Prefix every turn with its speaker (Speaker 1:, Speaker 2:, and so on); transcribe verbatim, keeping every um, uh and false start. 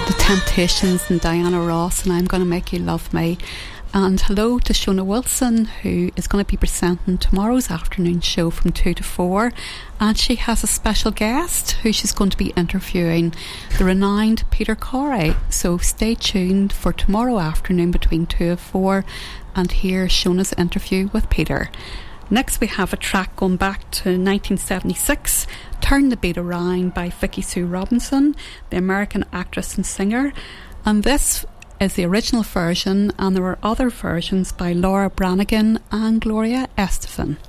Speaker 1: Temptations and Diana Ross and I'm Gonna Make You Love Me. And hello to Shona Wilson, who is going to be presenting tomorrow's afternoon show from two to four, and she has a special guest who she's going to be interviewing, the renowned Peter Corey. So stay tuned for tomorrow afternoon between two and four and hear Shona's interview with Peter. Next we have a track going back to nineteen seventy-six, Turn the Beat Around by Vicki Sue Robinson, the American actress and singer. And this is the original version, and there were other versions by Laura Branigan and Gloria Estefan.